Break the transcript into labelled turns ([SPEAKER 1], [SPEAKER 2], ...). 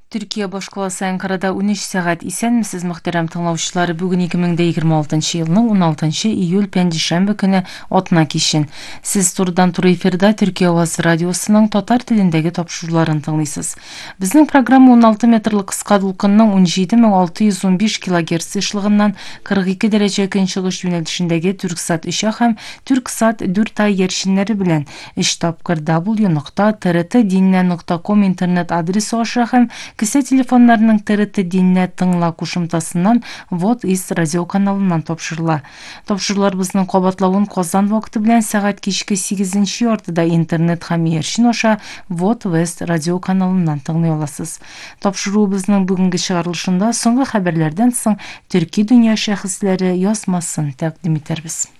[SPEAKER 1] Türkiye Boş Kalası Ankara'da 13 saat isenmisiz muhterem tınlauşçıları bugün 2026 yılının 16 iyul Pençişembe günü otuna kişin. Siz turdan turu efirde Türkiye Ovası Radyosu'nun totar tilindeki topşurularını tınlıyorsunuz. Bizim programı 16 metrlik kıska dolkunun 17.615 kHz ışığından 42 derece kınçılış yönelişindeki Türksat işe hem Türksat 4 ay yerşinleri bilen w.trt.com internet adresi oşa hem kısa telefonlarının TRT dinle tыңла кушымтасынан вот из радио каналынан топшырыла. Топшырылар біздің қобатлауын Қозан вакыты білән сағат кешкі 8 ортада интернет һәм ершин оша вот West радио каналынан тыңлый аласыз. Топшыру біздің бүгінгі шығарылышында соңғы хәбәрләрдән соң Төрки дөнья шәхесләре язмасын тәкъдим итәрбез.